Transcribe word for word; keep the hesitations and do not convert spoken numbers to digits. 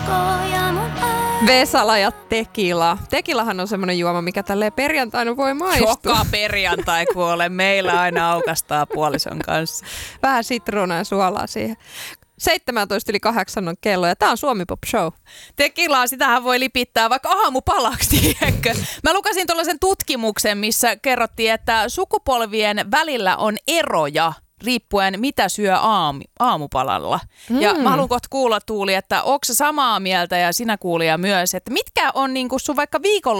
Vesala ja tekila. Tekilahan on semmoinen juoma, mikä tälleen perjantaina voi maistua. Joka perjantai kuole. Meillä aina aukastaa puolison kanssa. Vähän sitruunaa ja suolaa siihen. seitsemäntoista yli kahdeksan on kello ja tää on Suomi Pop Show. Tekilaa, sitähän voi lipittää vaikka aamupalaksi, tiedätkö? Mä lukasin tuollaisen tutkimuksen, missä kerrottiin, että sukupolvien välillä on eroja riippuen mitä syö aam, aamupalalla. Mm. Ja mä haluan kohta kuulla, Tuuli, että onko sä samaa mieltä ja sinä kuulija myös, että mitkä on niinku sun vaikka viikonloppu